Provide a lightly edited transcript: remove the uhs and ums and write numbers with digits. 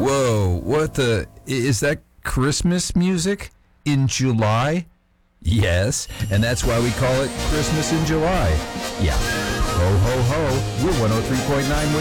Whoa, what the? Is that Christmas music in July? Yes, and that's why we call it Christmas in July. Yeah. Ho, ho, ho. We're 103.9